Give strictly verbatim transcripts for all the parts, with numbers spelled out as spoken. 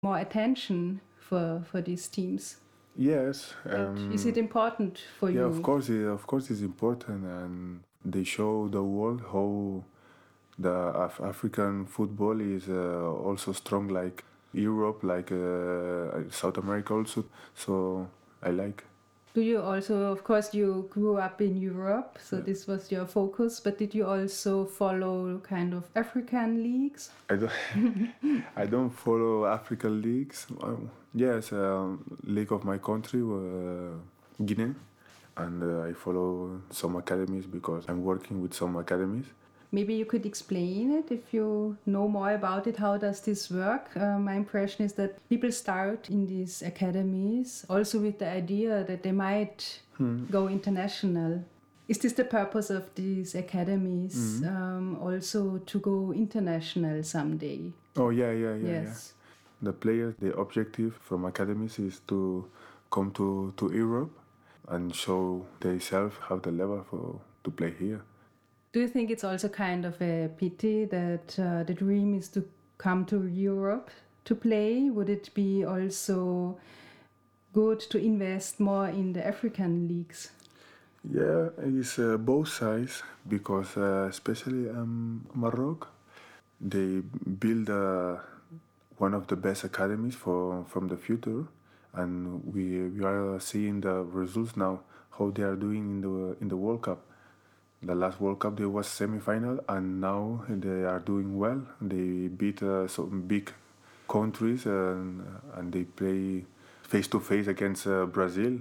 more attention for, for these teams. Yes. Um, is it important for yeah, you? Yeah, of course, it, of course, it's important, and they show the world how the Af- African football is uh, also strong, like Europe, like uh, South America, also. So I like. Do you also, of course, you grew up in Europe, so Yeah. this was your focus, but did you also follow kind of African leagues? I don't, I don't follow African leagues. Um, yes, um, league of my country, uh, Guinea, and uh, I follow some academies because I'm working with some academies. Maybe you could explain it if you know more about it. How does this work? Uh, my impression is that people start in these academies also with the idea that they might hmm. go international. Is this the purpose of these academies, mm-hmm. um, also to go international someday? Oh, yeah, yeah, yeah. Yes. Yeah. The players, the objective from academies is to come to, to Europe and show themselves how the level for to play here. Do you think it's also kind of a pity that uh, the dream is to come to Europe to play? Would it be also good to invest more in the African leagues? Yeah, it's uh, both sides because uh, especially um, Morocco, they build uh, one of the best academies for from the future, and we we are seeing the results now how they are doing in the in the World Cup. The last World Cup, there was semi-final, and now they are doing well. They beat uh, some big countries, and, and they play face-to-face against uh, Brazil.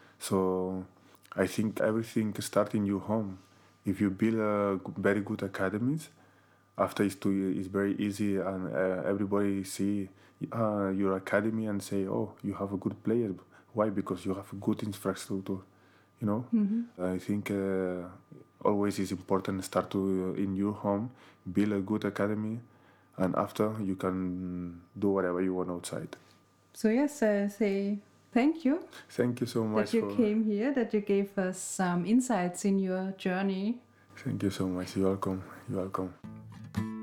So I think everything starts in your home. If you build a very good academies, after it's, too, it's very easy, and uh, everybody see uh, your academy and say, oh, you have a good player. Why? Because you have a good infrastructure. You know, mm-hmm. I think uh, always is important to start to uh, in your home, build a good academy, and after you can do whatever you want outside. So yes, I say thank you. Thank you so much that you for... came here, that you gave us some insights in your journey. Thank you so much. You're welcome. You're welcome.